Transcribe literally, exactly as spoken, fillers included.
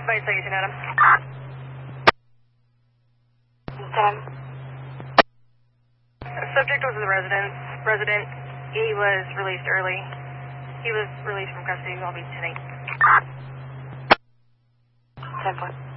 Advice Station, Adam. ten. Subject was a resident. Resident. He was released early. He was released from custody. I'll be tonight. ten.